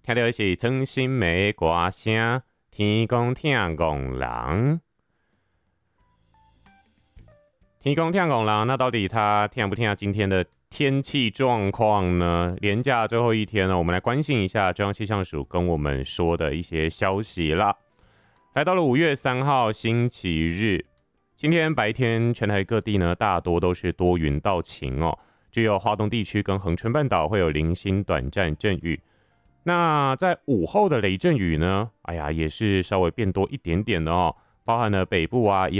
听到的是曾心湄的歌声，天公听公人。天公听公人，那到底他听不听今天的天气状况呢？连假最后一天呢，我们来关心一下中央气象署跟我们说的一些消息啦。来到了5月3号星期日，今天白天全台各地呢大多都是多云到晴哦，只有花东地区跟恒春半岛会有零星短暂阵雨。那在午后的雷阵雨呢，也是稍微变多一点点的哦，包含了北部啊、宜